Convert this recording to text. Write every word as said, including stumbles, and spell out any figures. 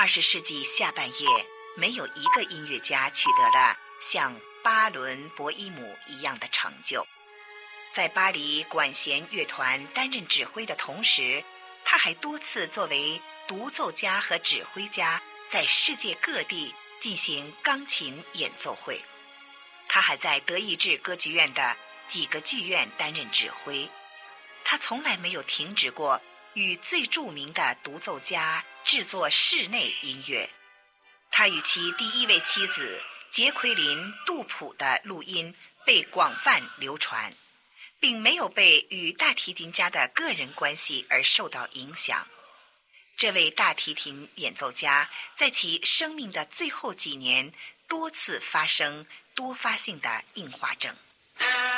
二十世纪下半叶，没有一个音乐家取得了像巴伦博伊姆一样的成就。在巴黎管弦乐团担任指挥的同时，他还多次作为独奏家和指挥家在世界各地进行钢琴演奏会。他还在德意志歌剧院的几个剧院担任指挥。他从来没有停止过与最著名的独奏家制作室内音乐。他与其第一位妻子杰奎琳·杜普的录音被广泛流传，并没有被与大提琴家的个人关系而受到影响。这位大提琴演奏家在其生命的最后几年多次发生多发性的硬化症。